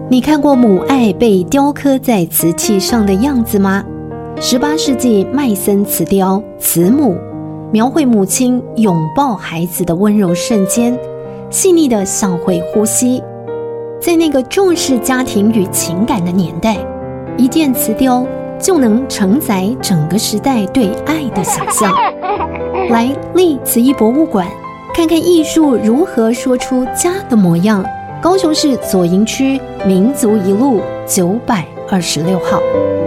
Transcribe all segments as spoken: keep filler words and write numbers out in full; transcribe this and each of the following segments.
你看过母爱被雕刻在瓷器上的样子吗？十八世纪麦森瓷雕慈母，描绘母亲拥抱孩子的温柔瞬间，细腻的像会呼吸。在那个重视家庭与情感的年代，一件瓷雕就能承载整个时代对爱的想象。来历慈艺博物馆看看艺术如何说出家的模样。高雄市左营区民族一路九百二十六号，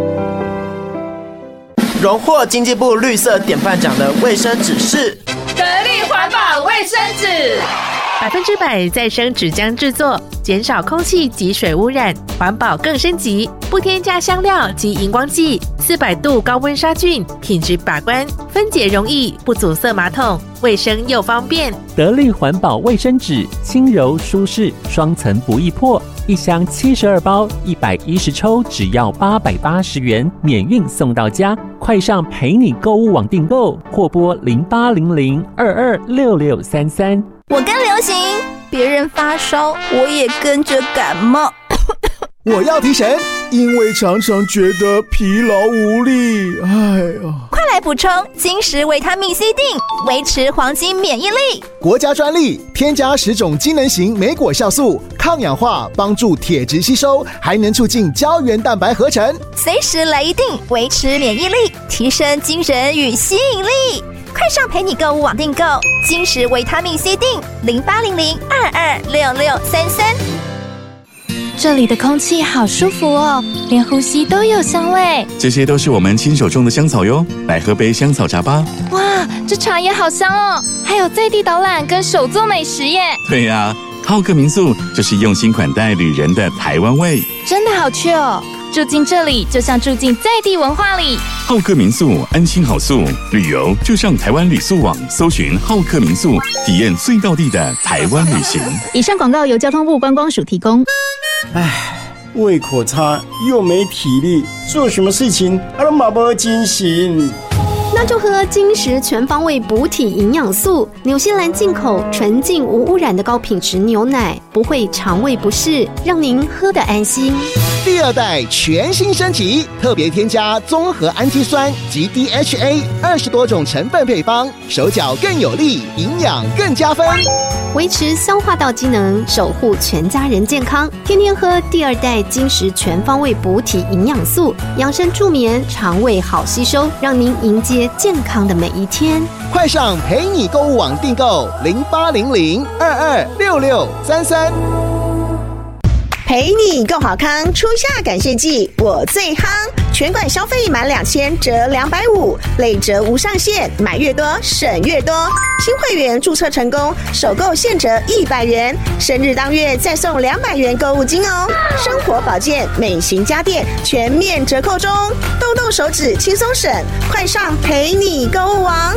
荣获经济部绿色典范奖的卫生纸是得力环保卫生纸， 百分之百再生纸浆制作，减少空气及水污染，环保更升级，不添加香料及荧光剂，四百度高温杀菌，品质把关，分解容易，不阻塞马桶，卫生又方便。 得力环保卫生纸，轻柔舒适，双层不易破，一箱七十二包，一百一十抽，只要八百八十元，免运送到家。快上陪你购物网订购，或拨零八零零二二六六三三。 我跟流行，别人发烧，我也跟着感冒。 我要提神，因为常常觉得疲劳无力。哎呀， 快来补充金石维他命 C 锭，维持黄金免疫力。 国家专利，添加十种机能型莓果酵素，抗氧化，帮助铁质吸收，还能促进胶原蛋白合成。 随时来一锭，维持免疫力，提升精神与吸引力。快上陪你购物网订购金石维他命 C 锭，零八零零二二六六三三。 这里的空气好舒服哦，连呼吸都有香味。 这些都是我们亲手种的香草哟，来喝杯香草茶吧。 哇，这茶也好香哦，还有在地导览跟手作美食耶。 对呀，浩客民宿就是用心款待旅人的台湾味， 真的好去哦。住进这里就像住进在地文化里。 浩客民宿，安心好宿，旅游就上台湾旅宿网搜寻浩客民宿，体验最道地的台湾旅行。 以上广告由交通部观光署提供。 唉，胃口差又没体力，做什么事情都没精神。 那就喝金石全方位补体营养素，纽西兰进口纯净无污染的高品质牛奶，不会肠胃不适，让您喝得安心。 第二代全新升级，特别添加综合氨基酸及 D H A 二十多种成分配方，手脚更有力，营养更加分， 维持消化道机能，守护全家人健康。天天喝第二代金石全方位补体营养素，养生助眠，肠胃好吸收，让您迎接健康的每一天。 快上陪你购物网订购零八零零二二六六三三。 陪你更好康初夏感谢季，我最夯！全馆消费满两千折两百五，累折无上限，买越多省越多。新会员注册成功，首购现折一百元，生日当月再送两百元购物金哦。生活保健、美型家电全面折扣中，动动手指轻松省，快上陪你购物网！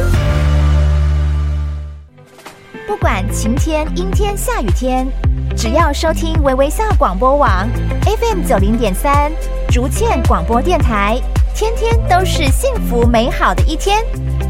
不管晴天、阴天、下雨天，只要收听微微笑广播网 F M 九零点三，竹堑广播电台，天天都是幸福美好的一天。